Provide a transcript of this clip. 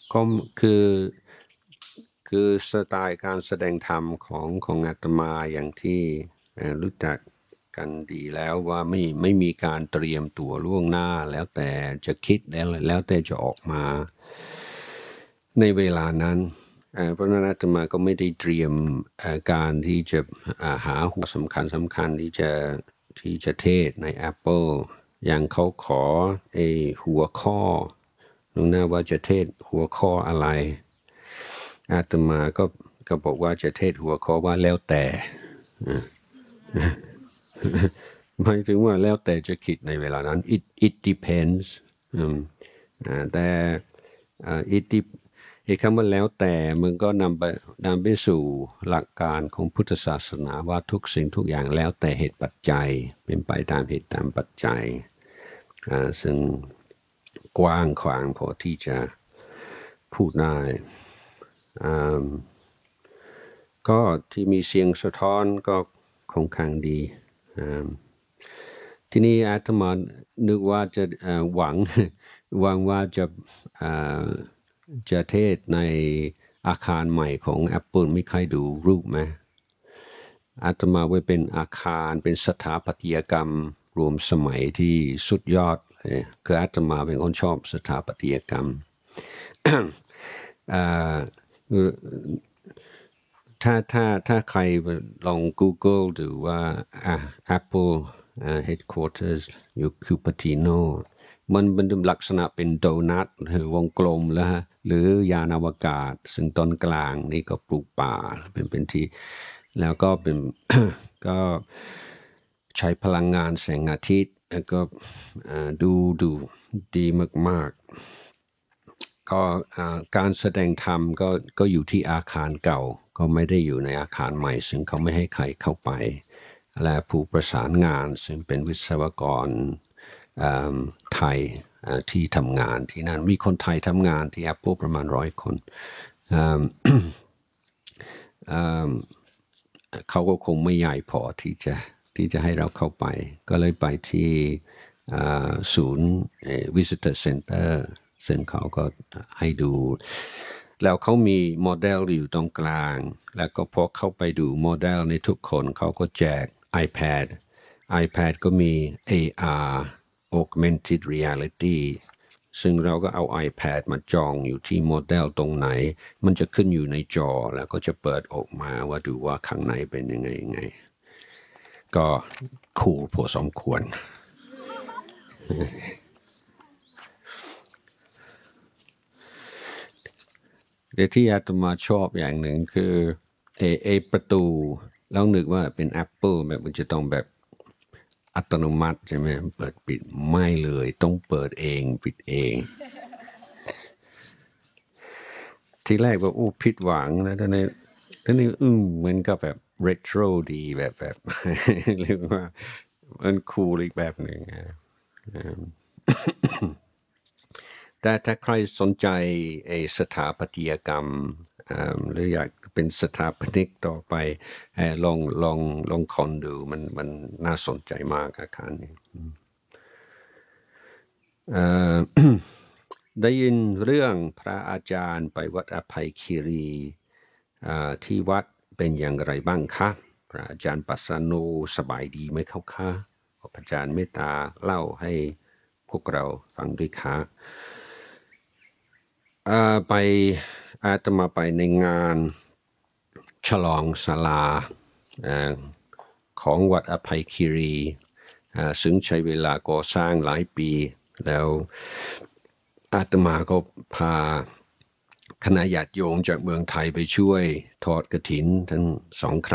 ก็คือคือสไตล์การแสดงธรรมของอาตมาอย่างที่รู้จักกันดีแล้วว่าไม่มีการเตรียมตัวล่วงหน้าแล้วแต่จะคิดแล้วแต่จะออกมาในเวลานั้นเพราะนั้นอาตมาก็ไม่ได้เตรียมการที่จะหาหัวสำคัญที่จะเทศใน Apple อย่างเขาขอหัวข้อลงหน้าว่าจะเทศหัวข้ออะไรอาตมาก็บอกว่าจะเทศหัวข้อว่าแล้วแต่หมายถึงว่าแล้วแต่จะคิดในเวลานั้น it depends แต่คำว่าแล้วแต่มันก็นำไปสู่หลักการของพุทธศาสนาว่าทุกสิ่งทุกอย่างแล้วแต่เหตุปัจจัยเป็นไปตามเหตุตามปัจจัยซึ่งกว้างขวางพอที่จะพูดได้ก็ที่มีเสียงสะท้อนก็ค่อนข้างดีทีนี้อาตมานึกว่าจะหวังว่าจะเทศในอาคารใหม่ของ Apple ไม่ใครดูรูปไหมอาตมาไว้เป็นอาคารเป็นสถาปัตยกรรมรวมสมัยที่สุดยอดคืออาตมาเป็นคนชอบสถาปัตยกรรมถ้าใครลอง Google ดูว่า Apple headquarters อยู่คิวปาติโนมันเป็นลักษณะเป็นโดนัทหรือวงกลมแล้วหรือยานอวกาศซึ่งตอนกลางนี่ก็ปลูกป่าเป็นที่แล้วก็เป็น ก็ใช้พลังงานแสงอาทิตย์แล้วก็ดูดีมากๆก็การแสดงธรรมก็อยู่ที่อาคารเก่าก็ไม่ได้อยู่ในอาคารใหม่ซึ่งเขาไม่ให้ใครเข้าไปและผู้ประสานงานซึ่งเป็นวิศวกรไทยที่ทำงานที่นั่นมีคนไทยทำงานที่ Apple ประมาณ100 คนเขาก็คงไม่ใหญ่พอที่จะให้เราเข้าไปก็เลยไปที่ศูนย์ Visitor Center ซึ่งเขาก็ให้ดูแล้วเขามีโมเดลอยู่ตรงกลางแล้วก็พอเข้าไปดูโมเดลในทุกคนเขาก็แจก iPad ก็มี AR Augmented Reality ซึ่งเราก็เอา iPad มาจองอยู่ที่โมเดลตรงไหนมันจะขึ้นอยู่ในจอแล้วก็จะเปิดออกมาว่าดูว่าข้างในเป็นยังไงก็คูลพอสมควรแต่ที่อาตมาชอบอย่างหนึ่งคือประตูแล้วนึกว่าเป็น Apple แบบมันจะต้องแบบอัตโนมัติใช่ไหมเปิดปิดไม่เลยต้องเปิดเองปิดเองทีแรกว่าผิดหวังแล้วตอนนี้เหมือนกับแบบเรโทรดีแบบเรียกว่ามันคูลอีกแบบหนึ่งแต่ถ้าใครสนใจสถาปัตยกรรมหรืออยากเป็นสถาปนิกต่อไปลองคอนดูมันน่าสนใจมากอาคารนี้ได้ยินเรื่องพระอาจารย์ไปวัดอภัยคีรีที่วัดเป็นอย่างไรบ้างคะพระอาจารย์ปัสสโนสบายดีไหมเขาคะขอพระอาจารย์เมตตาเล่าให้พวกเราฟังด้วยค่ะไปอาตมาไปในงานฉลองศาลาของวัดอภัยคีรีซึ่งใช้เวลาก่อสร้างหลายปีแล้วอาตมาก็พาคณะญาติโยมจากเมืองไทยไปช่วยทอดกฐินทั้ง2 ครั้ง